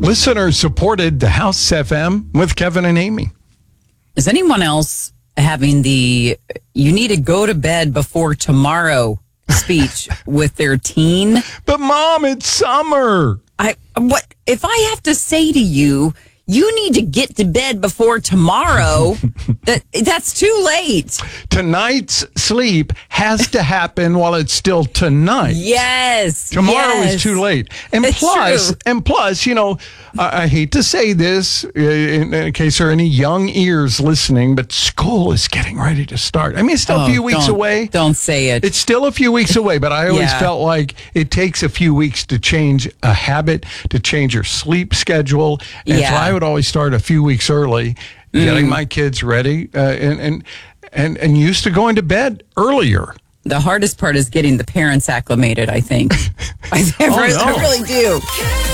Listener supported the House FM with Kevin and Amy. Is anyone else having the "you need to go to bed before tomorrow" speech with their teen? But Mom, it's summer. What if I have to say to you, you need to get to bed before tomorrow? That's too late. Tonight's sleep has to happen while it's still tonight. Yes. Tomorrow is too late. And It's plus, you know, I hate to say this in case there are any young ears listening, but school is getting ready to start. I mean, it's still a few weeks away. Don't say it. It's still a few weeks away, but I always felt like it takes a few weeks to change a habit, to change your sleep schedule. And so I would always start a few weeks early, getting my kids ready and used to going to bed earlier. The hardest part is getting the parents acclimated, I think. I really do.